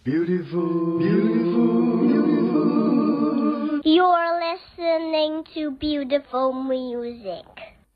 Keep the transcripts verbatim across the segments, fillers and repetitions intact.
Beautiful, beautiful, beautiful. You're listening to beautiful music.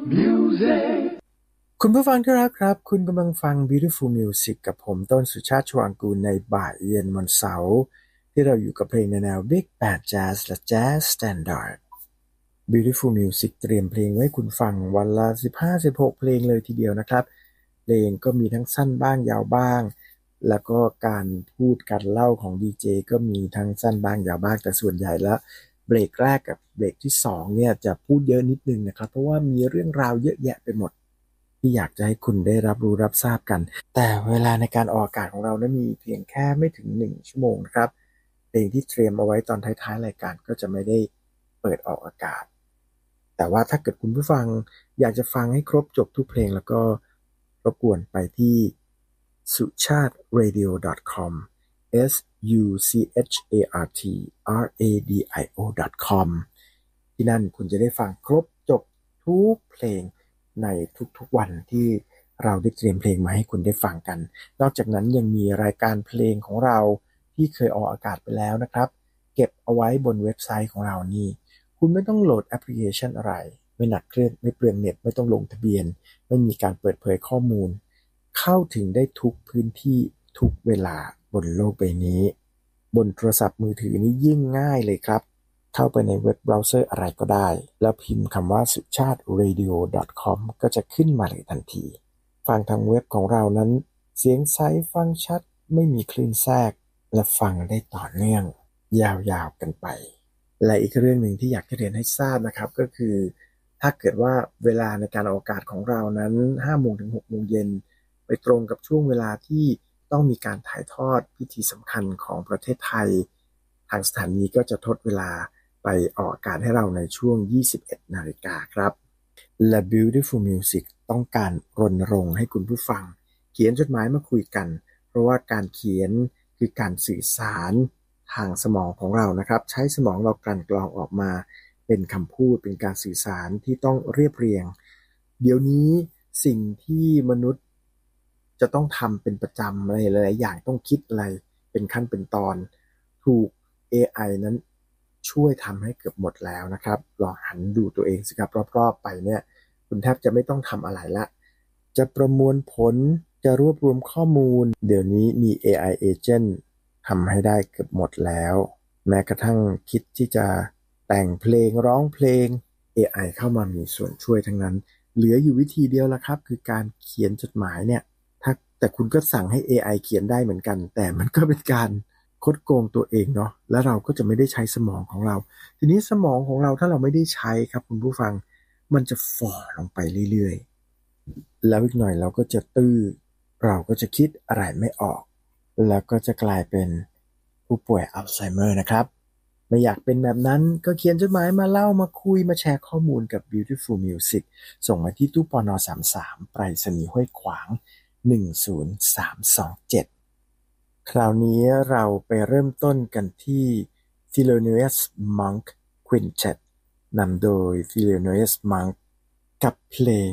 Music. คุณผู้ฟังที่รักครับคุณกำลังฟัง Beautiful Music กับผมต้นสุชาติชวางกูลในบ่ายเย็นวันเสาร์ที่เราอยู่กับเพลงในแนว Big Band Jazz และ Jazz Standard Beautiful Music เตรียมเพลงไว้คุณฟังวันละ สิบห้าถึงสิบหก เพลงเลยทีเดียวนะครับเพลงก็มีทั้งสั้นบ้างยาวบ้างแล้วก็การพูดการเล่าของดีเจก็มีทั้งสั้นบ้างยาวบ้างแต่ส่วนใหญ่แล้วเบรกแรกกับเบรกที่สองเนี่ยจะพูดเยอะนิดนึงนะครับเพราะว่ามีเรื่องราวเยอะแยะไปหมดที่อยากจะให้คุณได้รับรู้รับทราบกันแต่เวลาในการออกอากาศของเรานั้นมีเพียงแค่ไม่ถึงหนึ่งชั่วโมงนะครับเพลงที่เตรียมเอาไว้ตอนท้ายๆรายการก็จะไม่ได้เปิดออกอากาศแต่ว่าถ้าเกิดคุณผู้ฟังอยากจะฟังให้ครบจบทุกเพลงแล้วก็รบกวนไปที่ สุชาติ เรดิโอ ดอท คอม S U C H A R T R A D I O ดอท คอม ที่นั่นคุณจะได้ฟังครบจบทุกเพลงในทุกๆวันที่เราได้เตรียมเพลงมาให้คุณได้ฟังกันนอกจากนั้นยังมีรายการเพลงของเราที่เคยออกอากาศไปแล้วนะครับเก็บเอาไว้บนเว็บไซต์ของเรานี่คุณไม่ต้องโหลดแอปพลิเคชันอะไรไม่หนักเครื่องไม่เปลืองเน็ตไม่ต้องลงทะเบียนไม่มีการเปิดเผยข้อมูลเข้าถึงได้ทุกพื้นที่ทุกเวลาบนโลกใบนี้บนโทรศัพท์มือถือนี่ยิ่งง่ายเลยครับเข้าไปในเว็บเบราว์เซอร์อะไรก็ได้แล้วพิมพ์คำว่า สุชาติ เรดิโอ ดอท คอม ก็จะขึ้นมาเลยทันทีฟังทางเว็บของเรานั้นเสียงใสฟังชัดไม่มีคลื่นแทรกและฟังได้ต่อเนื่องยาวๆกันไปและอีกเรื่องหนึ่งที่อยากจะเรียนให้ทราบนะครับก็คือถ้าเกิดว่าเวลาในการออกอากาศของเรานั้น ห้าโมงถึงหกโมงเย็นไปตรงกับช่วงเวลาที่ต้องมีการถ่ายทอดพิธีสำคัญของประเทศไทยทางสถานีก็จะทดเวลาไปออกอากาศให้เราในช่วง ยี่สิบเอ็ดนาฬิกาครับและ Beautiful Music ต้องการรณรงค์ให้คุณผู้ฟังเขียนจดหมายมาคุยกันเพราะว่าการเขียนคือการสื่อสารทางสมองของเรานะครับใช้สมองเรากลั่นกรองออกมาเป็นคำพูดเป็นการสื่อสารที่ต้องเรียบเรียงเดี๋ยวนี้สิ่งที่มนุษย์จะต้องทำเป็นประจำอะไรหลายๆอย่างต้องคิดอะไรเป็นขั้นเป็นตอนถูก เอ ไอ นั้นช่วยทำให้เกือบหมดแล้วนะครับลองหันดูตัวเองสิครับรอบๆไปเนี่ยคุณแทบจะไม่ต้องทำอะไรละจะประมวลผลจะรวบรวมข้อมูลเดี๋ยวนี้มี เอ ไอ Agent ทำให้ได้เกือบหมดแล้วแม้กระทั่งคิดที่จะแต่งเพลงร้องเพลง เอ ไอ เข้ามามีส่วนช่วยทั้งนั้นเหลืออยู่วิธีเดียวละครับคือการเขียนจดหมายเนี่ยถ้าแต่คุณก็สั่งให้ เอ ไอ เขียนได้เหมือนกันแต่มันก็เป็นการคดโกงตัวเองเนาะแล้วเราก็จะไม่ได้ใช้สมองของเราทีนี้สมองของเราถ้าเราไม่ได้ใช้ครับคุณผู้ฟังมันจะฝ่อลงไปเรื่อยๆแล้วอีกหน่อยเราก็จะตื้อเราก็จะคิดอะไรไม่ออกแล้วก็จะกลายเป็นผู้ป่วยอัลไซเมอร์นะครับไม่อยากเป็นแบบนั้นก็เขียนจดหมายมาเล่ามาคุยมาแชร์ข้อมูลกับ Beautiful Music ส่งมาที่ตู้ปนสามสิบสามไปรษณีย์ห้วยขวางหนึ่งศูนย์สามสองเจ็ดคราวนี้เราไปเริ่มต้นกันที่ Thelonious Monk Quintet นำโดย Thelonious Monk กับเพลง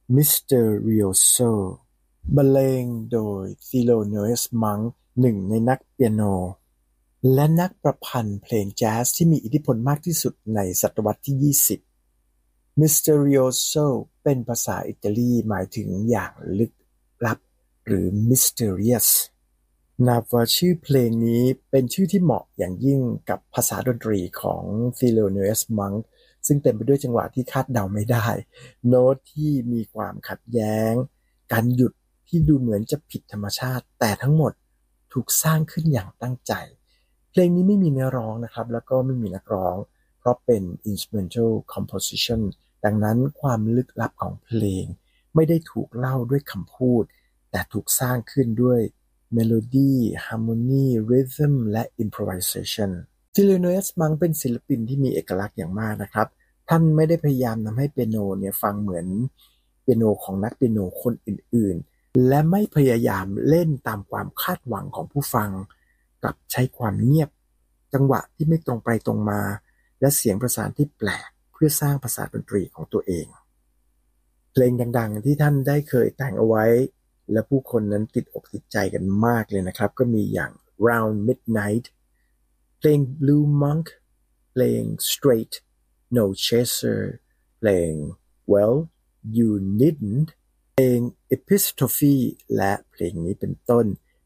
Misterioso บรรเลงโดย Thelonious Monk หนึ่งในนักเปียโนและนักประพันธ์เพลงแจ๊สที่มีอิทธิพลมากที่สุดในศตวรรษที่ ยี่สิบ Misterioso เป็นภาษาอิตาลีหมายถึงอย่างลึกลับหรือ mysterious นับว่าชื่อเพลงนี้เป็นชื่อที่เหมาะอย่างยิ่งกับภาษาดนตรีของ Thelonious Monk ซึ่งเต็มไปด้วยจังหวะที่คาดเดาไม่ได้โน้ตที่มีความขัดแย้งการหยุดที่ดูเหมือนจะผิดธรรมชาติแต่ทั้งหมดถูกสร้างขึ้นอย่างตั้งใจเพลงนี้ไม่มีเนื้อร้องนะครับแล้วก็ไม่มีนักร้องเพราะเป็น instrumental composition ดังนั้นความลึกลับของเพลงไม่ได้ถูกเล่าด้วยคำพูดแต่ถูกสร้างขึ้นด้วยเมโลดี้ฮาร์โมนีริทึมและ improvisation Thelonious Monk เป็นศิลปินที่มีเอกลักษณ์อย่างมากนะครับท่านไม่ได้พยายามทำให้เปียโนเนี่ยฟังเหมือนเปียโนของนักเปียโนคนอื่นๆและไม่พยายามเล่นตามความคาดหวังของผู้ฟังกับใช้ความเงียบจังหวะที่ไม่ตรงไปตรงมาและเสียงประสานที่แปลกเพื่อสร้างภาษาดนตรีของตัวเองเพลงดังๆที่ท่านได้เคยแต่งเอาไว้และผู้คนนั้นติดอกติดใจกันมากเลยนะครับก็มีอย่าง Round Midnight เพลง Blue Monk เพลง Straight No Chaser เพลง Well You Needn't เพลง Epistrophe และเพลงนี้เป็นต้น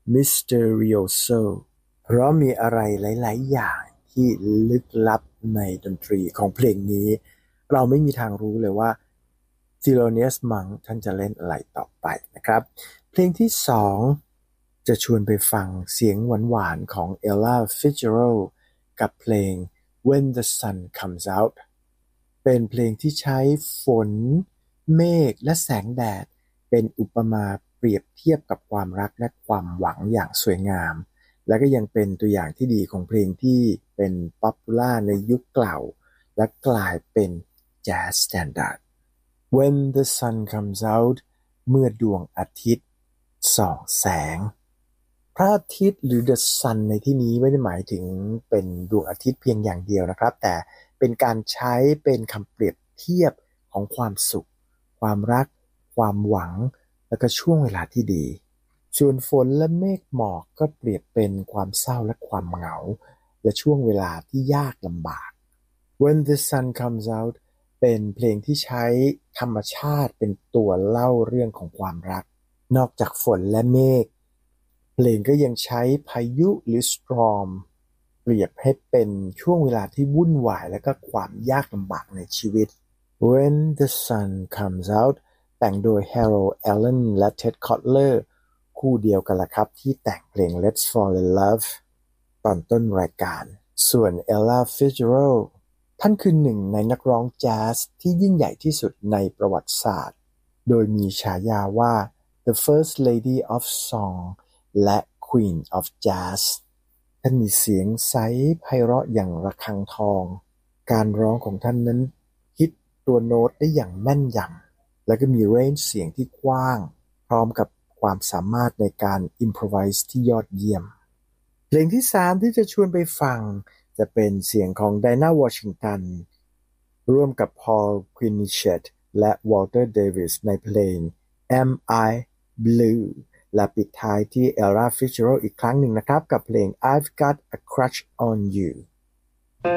Mysterioso เพราะมีอะไรหลายๆอย่างที่ลึกลับในดนตรีของเพลงนี้เราไม่มีทางรู้เลยว่า Thelonious Monk ท่านจะเล่นอะไรต่อไปนะครับเพลงที่สองจะชวนไปฟังเสียงหวานๆของ Ella Fitzgerald กับเพลง When the Sun Comes Out เป็นเพลงที่ใช้ฝนเมฆและแสงแดดเป็นอุปมาเปรียบเทียบกับความรักและความหวังอย่างสวยงามและก็ยังเป็นตัวอย่างที่ดีของเพลงที่เป็นป๊อปปูล่าในยุคเก่าและกลายเป็นแจ๊สสแตนดาร์ด When the sun comes out เมื่อดวงอาทิตย์ส่องแสงพระอาทิตย์หรือ the sun ในที่นี้ไม่ได้หมายถึงเป็นดวงอาทิตย์เพียงอย่างเดียวนะครับแต่เป็นการใช้เป็นคำเปรียบเทียบของความสุขความรักความหวังและก็ช่วงเวลาที่ดีส่วนฝนและเมฆหมอกก็เปรียบเป็นความเศร้าและความเหงาและช่วงเวลาที่ยากลำบาก When the sun comes out เป็นเพลงที่ใช้ธรรมชาติเป็นตัวเล่าเรื่องของความรักนอกจากฝนและเมฆเพลงก็ยังใช้พายุหรือ storm เปรียบให้เป็นช่วงเวลาที่วุ่นวายและก็ความยากลำบากในชีวิต When the sun comes out แต่งโดย Harold Allen และ Ted Kotler คู่เดียวกันละครับที่แต่งเพลง Let's Fall in Love ตอนต้นรายการส่วน Ella Fitzgerald ท่านคือหนึ่งในนักร้องแจ๊สที่ยิ่งใหญ่ที่สุดในประวัติศาสตร์โดยมีฉายาว่า The First Lady of Song และ Queen of Jazz ท่านมีเสียงใสไพเราะอย่างระฆังทองการร้องของท่านนั้นฮิตตัวโน้ตได้อย่างแม่นยำและก็มีเรนจ์เสียงที่กว้างพร้อมกับความสามารถในการ improvise ที่ยอดเยี่ยมเพลงที่สามที่จะชวนไปฟังจะเป็นเสียงของ Dinah Washington ร่วมกับ Paul Quinichette และ Walter Davis ในเพลง Am I Blue และปิดท้ายที่ Ella Fitzgerald อีกครั้งหนึ่งนะครับกับเพลง I've Got a Crush on You